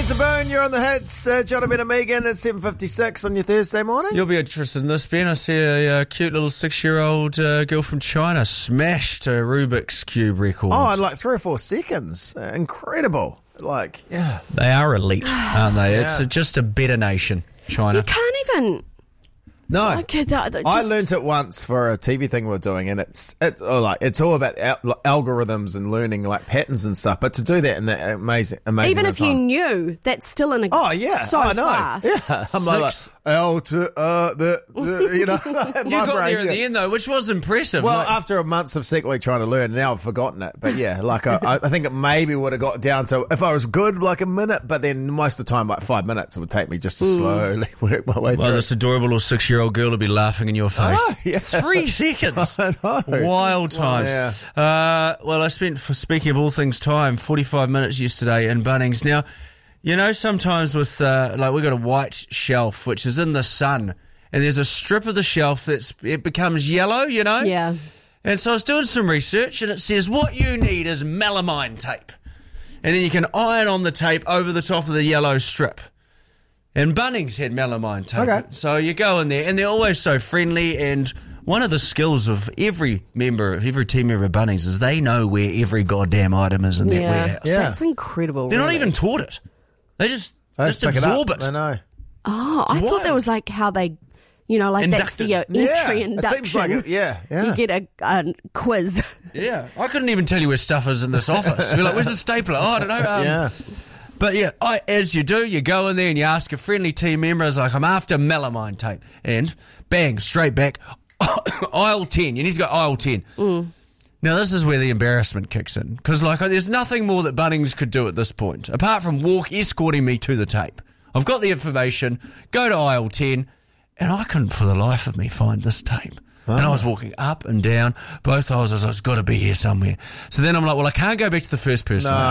Spencer Boone, you're on the hits. Jonathan and Megan at 7:56 on your Thursday morning. You'll be interested in this, Ben. I see a cute little 6-year-old girl from China smashed a Rubik's Cube record. Oh, in like 3 or 4 seconds. Incredible. Like, yeah. They are elite, aren't they? Yeah. It's just a better nation, China. You can't even... No, I I learnt it once for a TV thing we were doing, and it's all about algorithms and learning like patterns and stuff. But to do that in that amazing Even if you time. knew, that's still in a so I know. fast. Yeah, I'm like L to you know. You got there in the end, though, which was impressive. Well, after a month of secretly trying to learn, now I've forgotten it. But yeah, like I think it maybe would have got down to, if I was good, like a minute. But then most of the time, like 5 minutes, it would take me just to slowly work my way through. Well, this adorable little 6-year-old girl will be laughing in your face. Oh, yeah. 3 seconds. I know. Wild times. Yeah. Well, I spent, speaking of all things time, 45 minutes yesterday in Bunnings. Now, you know, sometimes with, like, we've got a white shelf, which is in the sun, and there's a strip of the shelf it becomes yellow, you know? Yeah. And so I was doing some research, and it says what you need is melamine tape. And then you can iron on the tape over the top of the yellow strip. And Bunnings had melamine tape. Okay. So you go in there, and they're always so friendly. And one of the skills of every team member of Bunnings is they know where every goddamn item is in that warehouse. Yeah. That's incredible. They're not really. even taught it. They just pick absorb it. I know. Oh, I thought that was like how they, you know, like Inducted. that's the entry It induction. seems like it. Yeah. You get a quiz. Yeah. I couldn't even tell you where stuff is in this office. You're like, where's the stapler? Oh, I don't know. Yeah. But yeah, as you do, you go in there and you ask a friendly team member, it's like, I'm after melamine tape. And bang, straight back, aisle 10. You need to go aisle 10. Now, this is where the embarrassment kicks in. Because, like, there's nothing more that Bunnings could do at this point, apart from escorting me to the tape. I've got the information, go to aisle 10, and I couldn't for the life of me find this tape. And I was walking up and down both aisles. I was like, it's got to be here somewhere. So then I'm like, well, I can't go back to the first person. No.